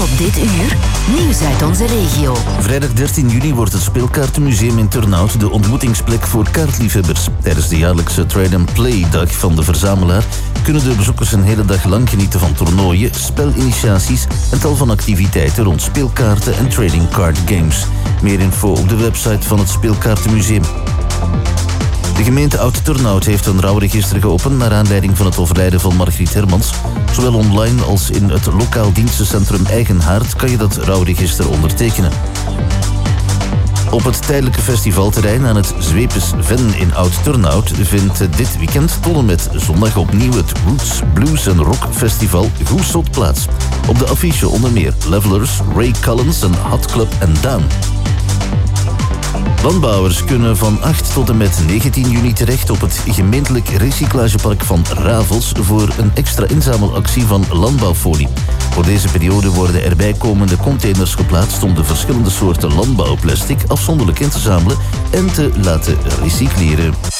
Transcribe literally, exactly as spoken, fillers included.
dit uur nieuws uit onze regio. Vrijdag dertien juni wordt het Speelkaartenmuseum in Turnhout de ontmoetingsplek voor kaartliefhebbers. Tijdens de jaarlijkse Trade and Play dag van de verzamelaar kunnen de bezoekers een hele dag lang genieten van toernooien, spelinitiaties en tal van activiteiten rond speelkaarten en trading card games. Meer info op de website van het Speelkaartenmuseum. De gemeente Oud-Turnhout heeft een rouwregister geopend naar aanleiding van het overlijden van Margriet Hermans. Zowel online als in het lokaal dienstencentrum Eigen Haard kan je dat rouwregister ondertekenen. Op het tijdelijke festivalterrein aan het Zwepes Ven in Oud-Turnhout vindt dit weekend tot en met zondag opnieuw het Roots, Blues en Rock Festival Goesot plaats. Op de affiche onder meer Levelers, Ray Collins en Hot Club and Down. Landbouwers kunnen van acht tot en met negentien juni terecht op het gemeentelijk recyclagepark van Ravels voor een extra inzamelactie van landbouwfolie. Voor deze periode worden er bijkomende containers geplaatst om de verschillende soorten landbouwplastic afzonderlijk in te zamelen en te laten recycleren.